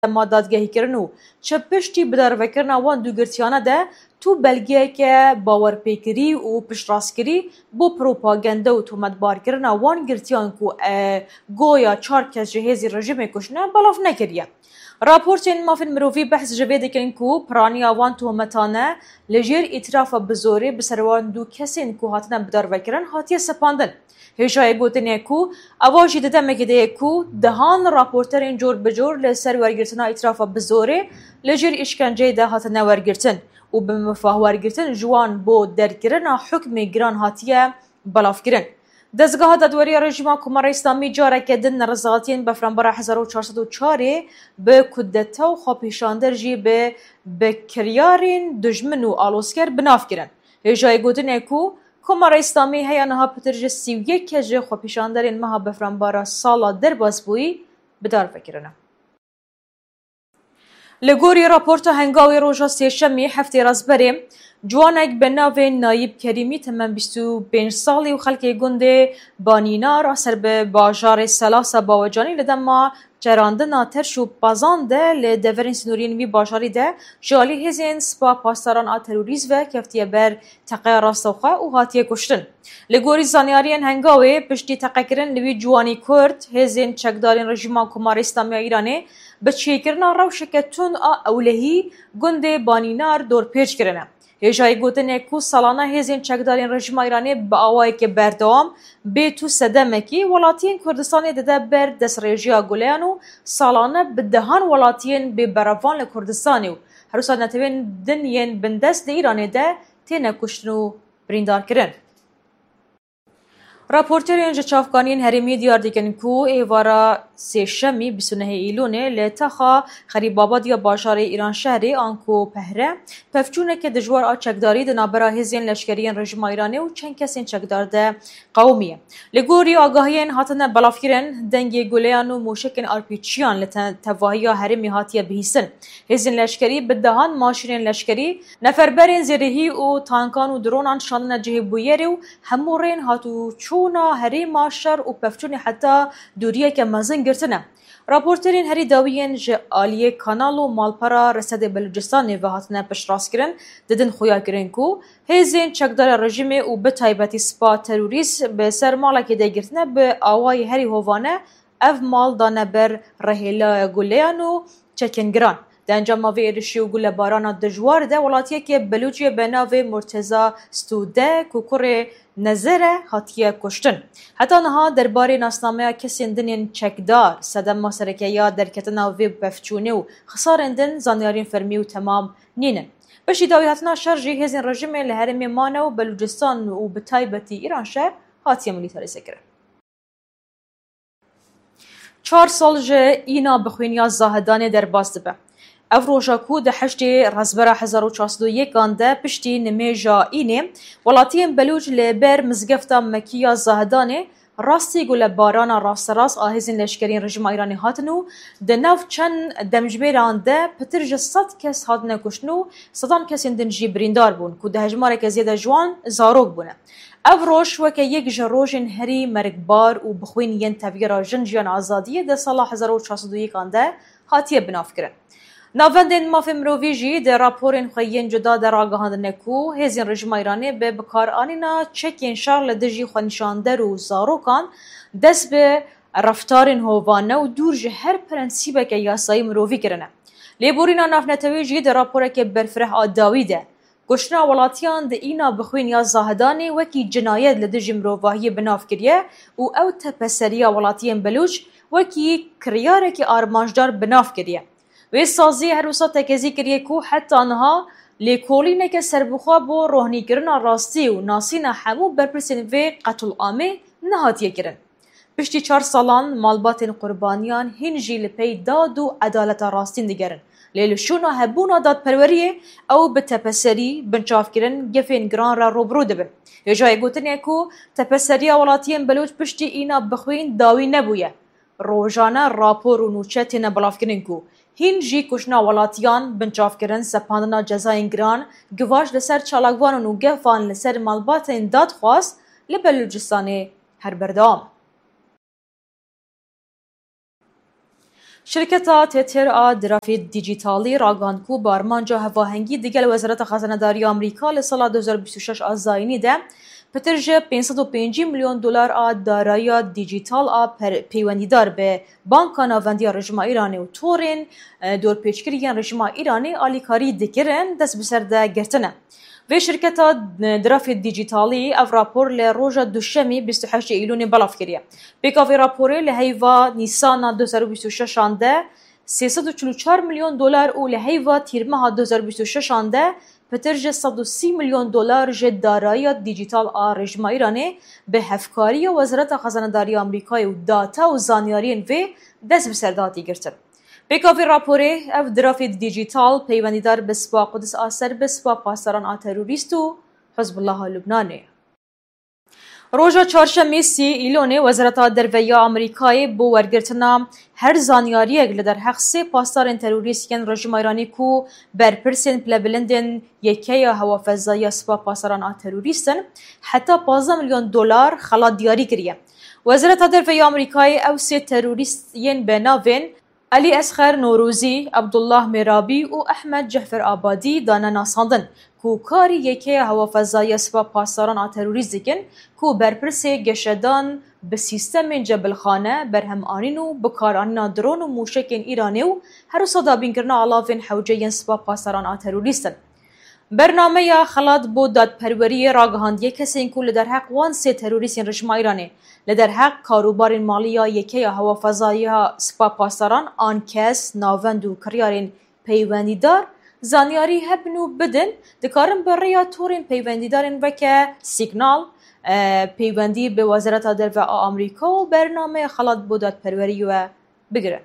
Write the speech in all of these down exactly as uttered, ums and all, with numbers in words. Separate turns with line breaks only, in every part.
ما دادگاهی کردن و چه پشتی بدارڤکردنا وان دووگرتیانه ده تو بلگیهکه باورپێکرî û piştrastkirî بۆ پرۆپاگەندا و تۆمەتبارکردنا وان girtiyan ku goya çar kes ji hêzî rejimê kuştine belav nekiriye. Raportên mafên mirovî behs ji vê dikin ku piraniya wan tohmetane li jêr îtirafa bi zorê bi ser wan du kesên ku hatine bidarvekirin hatiye sepandin. Hêjayê gotinê ku ewa jî di demekê de ye ku dihan raporterên cor bi cor li ser wergirtina îtirafa bi zorê li jêr îşkenceyê de hatine wergirtin û bi mifah wergirtin ji wan bo derkirina hukmê giran hatiye belavkirin. Dezgeha Dadweriya Rejima Komara İslamî careke din nerizatiyên befrembera hezar û çar sed û çarê bi kudeta û xwepêşander jî bi bikiryarên dijmin û alozker binav kirin. Hêjayê gotinê ku Komara İslamî heya niha pitir ji sî û yek kes ji xwepêşanderên meha befrembera sala derbasbûyî bidarvekirine. Li gorî raporta hengavê roja sêşemê heftê razberê ciwanek bi navê Nayîb Kerîmî temên bîst û pênc salî û xelkê gundê Banînar ser bi bajarê Selasa Bawecanî li dema çerandina terş û pazan de li deverên sînoriyên vî bajarî de ji alî hêzên spa pastaran a terorîzm ve keftiye ber teqeya rastexwe û hatiye kuştin. Li gorî zanyariyên hengavê piştî teqekirin li wî ciwanî Kurd hêzên çekdarên rejima Komara İslamiya Îranê bi çêkirina rewşeke tund a ewlehî gundê Banînar dorpêç kirine. Hêjayê gotinê ku salana hêzên çekdarên rejima Îranê bi awayekê berdewam bê tú sedemekî welatiyên Kurdistanê dide ber destrêjiya guleyan û salane bi dehan welatiyên bêberevan li Kurdistanê û herwisa netewên din yên bindest li Îranê de têne kuştin û birîndarkirin. Raporterên ji çavkaniyên herêmî diyar dikin ku êvara sêşemî bîst û nehê îlûnê li Texa Xerîbabadiya bajarê Îranşehrê an ku pehre pevçûneke dijwar a çekdarî di navbera hêzên leşkeriyên rejima Îranê û çend kesên çekdar de qewmiye. Li gorî agahiyên hatine belavkirin dengê guleyan û mûşekên arpîçiyan li tevahiya herêmê hatiye bihîstin. Hêzên leşkerî bi dehan maşînên leşkerî neferberên zêrihî û tankan û dronan şandine cihê bûyerê û hemû rên hatûçû herêma şer û pevçûnê heta dûriyeke mezin girtine. Raporterên herî dawiyên ji aliyê kanal û malpera Resedê Belucistanê ve hatine piştrastkirin didin xuyakirin ku hêzên çekdara rejimê û bi taybetî spa terorîst bi ser malekê de girtine bi awayê herî hovane ev mal dane ber rehêlaya guleyan û çekîngiran. Di encama vê êrişî û gulebarana dijwar de welatiyekê Belûciyê bi navê Murteza Stûde ku kurê Nezere hatiye kuştin. Heta niha derbarê nasnameya kesên dinên çekdar sedema serekeya derketina vê pevçûnê û xisarên din zanyarên fermî û temam nînin. Piştî dawî hatina şer jî hêzên rejimê li herêmê Mane û Belûcistan û bi taybetî Îranşehir hatiye milîtarîzekirin. Çar sal ji îna bixwîniya zahedanê derbas dibe. Ev roja ku di heştê razbera hezar û çar sed û yekan de piştî nimêja înê welatiyên Belûc li ber mizgefta Mekiya Zahedanê rastî gulebarana rasterast a hêzên leşkeriyên rejima Îranê hatin û di nav çend demjimêran de pitir ji sed kes hatine kuştin û sedan kesên din jî birîndar bûn ku di hejmareke zêde ji wan zarok bûne. Ev roj weke yek ji rojên herî mergbar û bixwîn yên tevgera jin jiyan azadiyê di sala hezar û çar sed û yekan de hatiye binavkirin. Navendên mafê mirovî jî di raporên xwe yên cuda de ragihandine ku hêzên rejima Îranê bi bikaranîna çekên şer li dijî xwenîşander û zarokan dest bi reftarên hovane û dûr ji her prensîbeke yasayî mirovî kirine. Lêborîna navnetewî jî di raporekê berfireh a dawî de kuştina welatiyan di îna bixwîniya Zahedanê wekî cinayet li dijî mirovahiyê binav kiriye û ew tepeseriya welatiyên Belûc wekî kiryarekî armanjdar binav kiriye. Wê saziyê herwisa tekezî kiriye ku heta niha lêkolîneke serbixwe bo rohnîkirina rastî û nasîna hemû berpirsên vê qetûlamê nehatiye kirin. Piştî çar salan malbatên qurbaniyan hîn jî li pey dad û edaleta rastîn digerin. Lê li şûna hebûna dadperweriyê ew bi tepeserî binçavkirin gefên giran re robrû dibin. Hêjayê gotinê ku tepeseriya welatiyên Belûc piştî îna bixwîn dawî nebûye. Rojane rapor û nûçe têne belavkirin ku hîn jî kuştina welatiyan binçavkirin sepandina cezayên giran givaş li ser çalakvanan û gefan li ser malbatên dadxwast li Belûcistanê her berdewam. شرکتا تتر آ درافی دیجیتالی راگاند کو بارمانجا هواهنگی دیگل وزارت خزانه‌داری آمریکا لسال دو هزار و بیست و شش آزاینی ده پترج پانصد و پنج میلیون دلار آ دارایی دیجیتال آ پیوندیدار به بانک ناوندی رژیم ایرانی و تورین دور پیچگیریان رژیم ایرانی آلیکاری دکرن دست بسر ده گرتنه. و شرکتا درافی دیجیتالی او راپور لروجا دوشمی بیست و هشت ایلون بلاف کریه. بیکاوی راپوره لهیوا نیسان دو هزار و بیست و شش آنده سیصد و چهل و چهار میلیون دلار و لهیوا تیرمه دو هزار و بیست و شش آنده پترج صد و سی میلیون دلار جد دارایی دیجیتال آ رژیم ایرانی به هفکاری وزارت خزانه‌داری آمریکای و داتا و زانیارین و دست بسرداتی گرتن. بیکاوی راپوره اف درافی دیجیتال پیوندیدار به سپاه قدس آسر به سپاه پاسداران آ تروریست و حزب الله لبنانه. روژا چهارشنبه سی ایلون وزارت درویه آمریکای بو ورگرتنا هر زانیاریک لدر حق سه پاسداران تروریستین رژیم ایرانی کو برپرسین پلبلندن یکی هوافضایی سپاه پاسداران آ تروریستن حتی پانزده میلیون دلار خلاص دیاری کریه. وزارت درویه آمریکای او سه تروریستین به ناوین علی اصغر نوروزی، عبدالله میرابی و احمد جعفر آبادی دانه ناساندن کو کاری یکی هوافضایی سپاه پاسداران آ تروریست دکن کو برپرس گشدان به سیستم جبل خانه برهم آنین و بکارانین درون و موشکین ایرانی و هر صدا بینکرنا علاوین حوجه سپاه پاسداران آ تروریستن. برنامه خلاط بود دادپروری راگهاندی کسی که لدر حق وان سه تروریستین رژیم ایرانی لدر حق کاروبار مالی یکی هوافضایی سپاه پاسداران آن کس ناوند و کریارین پیوندیدار زانیاری هبنو بدن دکارن برای تورین پیوندیدارین وکه سیگنال پیوندی به وزارت درویه آمریکا و برنامه خلاط بود دادپروری و بگیرن.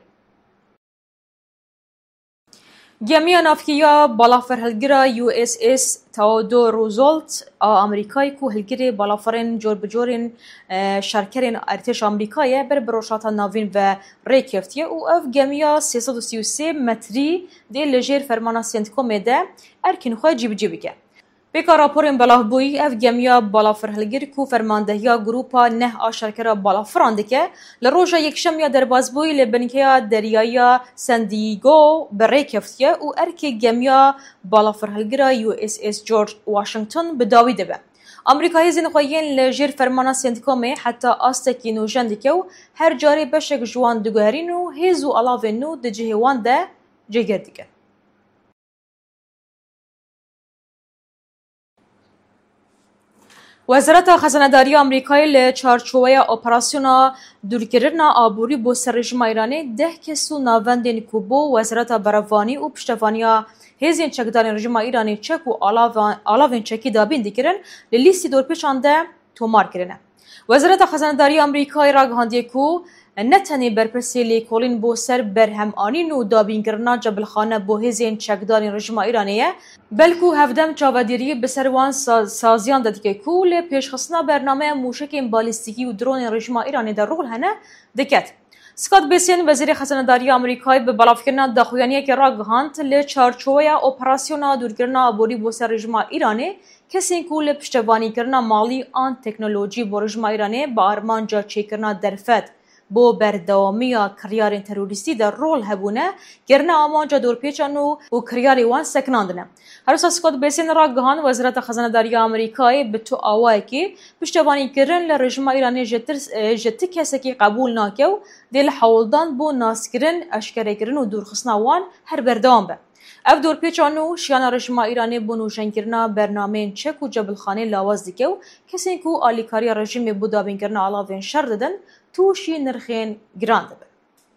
گمی نافکیا بالافر هلگرا یو اس اس تئودور روزولت آمریکایی کو هلگری بالافرین جور بجورین شرکرین ارتش آمریکایی بر بروشات ناوین و ریکفتیه و اف گمیا سیصد و سی و سه متری دی لجیر فرمانا سنتکوم ده ارکین خواه جیب جیبی که. بیکار راپورین بلاف بوی اف گمیا بالافر هلگر کو فرماندهیا گروپا نه آشرکر بالافرانده که لروجا یکشم درباز بوی لبنکیا دریایا سندیگو بریکفتیه و ارک گمیا بالافر هلگر یو اس اس جورج واشنگتن بداوی دبه. آمریکایی زین خوین لجیر فرمانا سنتکومه حتی آستکی نوجند که و هر جاری بشک جوان دگهرین و هیزو علاوه دجهوان ده جگر دیگه. وزارت خزانه‌داری آمریکای ل چارچوبه اپراسیون دورگیرنا آبوری بو سر رژیم ایرانی ده کسو ناوندین کوبو وزارت بروانی و پشتوانیا هزین چکدار رژیم ایرانی چک و آلاوین چکی دابین دیگرن لیستی دورپیشانده تومار کرنه. وزارت خزانه‌داری آمریکای راگهاندی کو نتنی برپرسی لیکولین بو سر برهم آنین و دابینگرنا جبل خانه بو هزین چکدار رژیم ایرانیه بلکو هفدم چاودیری بسر وان سازیان دادی کو ل پیشخستنا برنامه موشک بالیستیکی و درون رژیم ایرانی در رول هنه دکت. سکات بیسین وزیر خزانه‌داری آمریکای به بلافکرنا داخویانیه که راگهاند ل چارچوبه اپراسیون دورگیرنا آبوری بو سر رژیم ایرانی کسی که ل پشتوانی کرنا مالی آن تکنولوژی بو رژیم ایرانی با آرمانجا چیکرنا درفت بو بردوامی کریار تروریستی در رول هبونه گرنه آمانجا دورپیچانو و کریاری وان سکناندنه. هر سال سکوت بیسین راگهان وزارت خزانه‌داری آمریکای به تو آوای که پشتوانی کردن لرژیم ایرانی جت کسی که قبول ناکیو دل حولدان بو ناسکرین اشکره کردن و دورخستنا وان هر بردوام به. اف دورپیچانو شیان رژیم ایرانی بو نوشنگرنا برنامه چک و جبل خانه لاواز دیکو کسی که آلیکاری رژیم بو دابین کرنا علاوین شر دادن توشی نرخین گراند بر.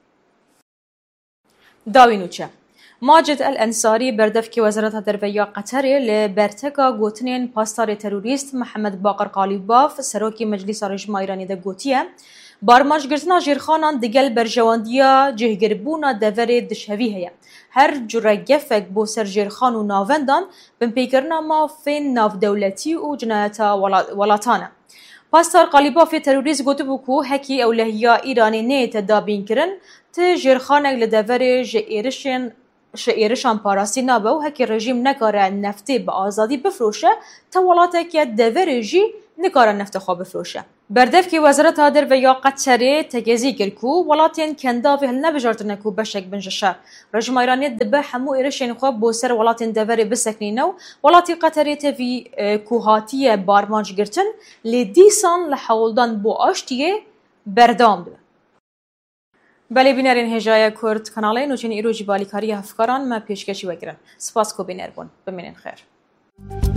داوینوچه ماجد الانصاری بردف که وزارت درویه قطر لبرتکا گوتنین پاسدار تروریست محمد باقر قالیباف سروکی مجلس رژیم ایرانی ده گوتیه بارماج گرتنا جیرخانان دگل برجواندیا جهگربونا دور دشهوی هیا هر جره گفک بو سر جیرخان و ناوندان بن پیکرنا ما فین ناو دولتی و جنایتا ولاتانه. پاسدار قالیباف تروریست گوته بکو هکی اولهیا ایرانی نیت دابین کرن ت جیرخانک لدور جئیرشن شئیرشان پاراسی نابه و هکی رژیم نکاره نفتی به آزادی بفروشه تا ولاته که دور جی نکاره نفت خواه بفروشه. بردفکی وزارت هادر و یا قطره تگزی کرکو ولاتین کنداوی هل نبجارتن کو بشک بنجشه رژیم ایرانی دبه همو ایرشین خواب بوسر ولاتین دوری بسکنینو ولاتی قطره تفی کوهاتی بارمانج گرتن لدیسان لحولدان بو آشتیه بردام ده. بله بینرین هجای کرد کاناله نوچین ایروجی بالیکاری هفکاران ما پیشکشی وگرن. سپاس کو بینر بون. بمینین خیر.